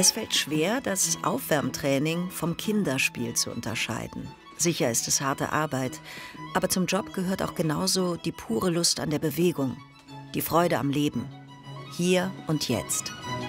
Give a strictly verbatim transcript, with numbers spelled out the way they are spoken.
Es fällt schwer, das Aufwärmtraining vom Kinderspiel zu unterscheiden. Sicher ist es harte Arbeit, aber zum Job gehört auch genauso die pure Lust an der Bewegung, die Freude am Leben, hier und jetzt.